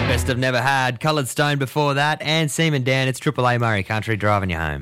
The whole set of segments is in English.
Best of Never Had, Coloured Stone before that, and Seaman Dan. It's Triple A Murray Country driving you home.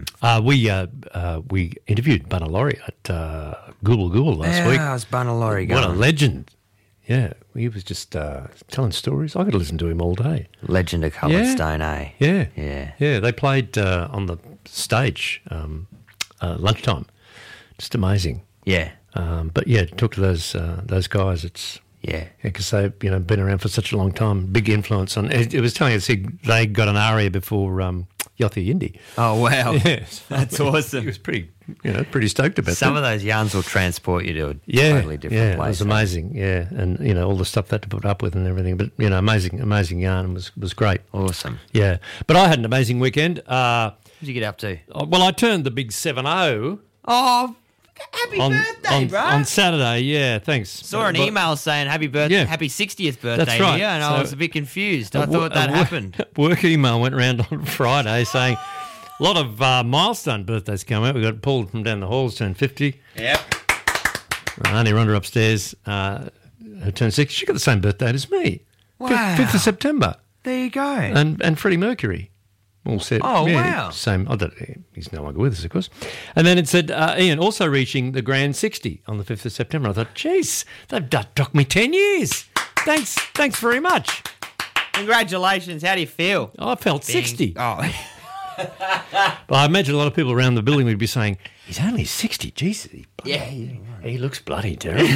We interviewed Bunna Laurie at Google last week. Yeah, how's Bunna Laurie going? What a legend. Yeah, he was just telling stories. I could listen to him all day. Legend of Coloured Stone, eh? Yeah. Yeah. Yeah, they played on the stage lunchtime. Just amazing. Yeah. But yeah, talk to those guys. It's because they've been around for such a long time. Big influence on. It was telling us they got an aria before Yothu Yindi. Oh wow, yes, that's awesome. He was pretty stoked about Some that. of those yarns will transport you to a totally different place. place. It was amazing. Yeah, and all the stuff they had to put up with and everything. But amazing yarn was great. Awesome. Yeah, but I had an amazing weekend. What did you get up to? Well, I turned the big 7-0. Oh. Happy birthday, bro. On Saturday, yeah, thanks. Saw an email saying happy birthday, happy 60th birthday That's right. here, and I was a bit confused. I thought that happened. Work email went around on Friday saying a lot of milestone birthdays come out. We got Paul from down the halls turned 50. Yep. Auntie Rhonda upstairs who turned 60. She got the same birthday as me. Wow. 5th of September. There you go. And Freddie Mercury. All set. Oh, wow. Same. He's no longer with us, of course. And then it said, Ian also reaching the grand 60 on the 5th of September. I thought, geez, they've docked me 10 years. Thanks very much. Congratulations. How do you feel? I felt 60. Oh. But I imagine a lot of people around the building would be saying, he's only 60. Jesus. He looks bloody terrible.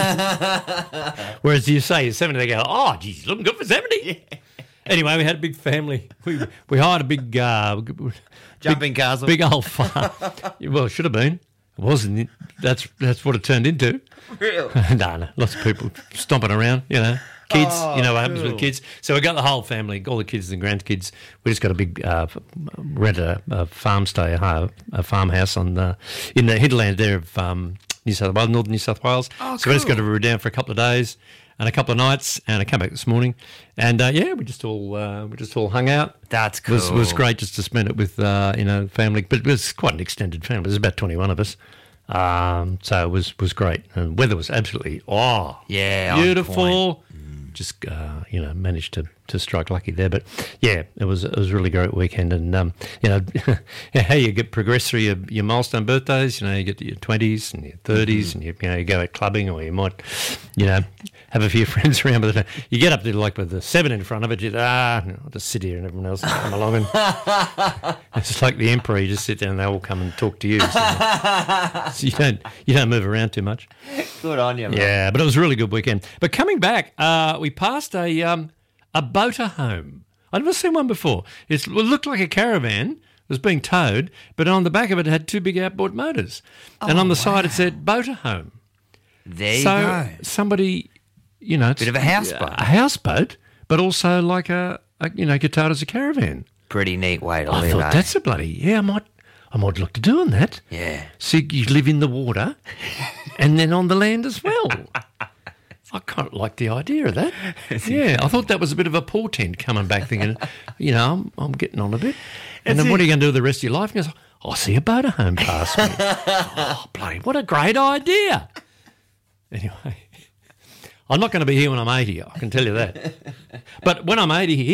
Whereas you say he's 70, they go, oh, geez, he's looking good for 70. Yeah. Anyway, we had a big family. We hired a big jumping castle, big old farm. Well, it should have been. It wasn't. That's what it turned into. Really? No, lots of people stomping around. Kids. What happens with kids. So we got the whole family, all the kids and grandkids. We just got a big rented a farm stay, a farmhouse in the hinterland there of New South Wales, northern New South Wales. Oh, so we just got to down for a couple of days. And a couple of nights, and I came back this morning, and we just all hung out. That's cool. It was great just to spend it with family, but it was quite an extended family. There's about 21 of us, so it was great. And weather was absolutely beautiful. Just managed to strike lucky there, but it was a really great weekend. And how you progress through your milestone birthdays. You get to your 20s and your 30s, and you go out clubbing, or you might have a few friends around. But you get up there with the 7 in front of it. I'll just sit here and everyone else will come along, and it's just like the emperor. You just sit there and they all come and talk to you. So you don't move around too much. Good on you, man. Yeah, but it was a really good weekend. But coming back, we passed a motorhome. I'd never seen one before. It looked like a caravan. It was being towed, but on the back of it had 2 big outboard motors. And on the side it said motorhome. There you go. Somebody, it's bit of a houseboat. A houseboat, but also like a guitar as a caravan. Pretty neat way to I live. thought that's a bloody I might look to doing that. Yeah. So you live in the water and then on the land as well. I kind of like the idea of that. Yeah, I thought that was a bit of a portent coming back thinking, I'm getting on a bit. And then what are you going to do the rest of your life? And he goes, I see a motorhome pass me. Oh, bloody, what a great idea. Anyway, I'm not going to be here when I'm 80, I can tell you that. But when I'm 80 here,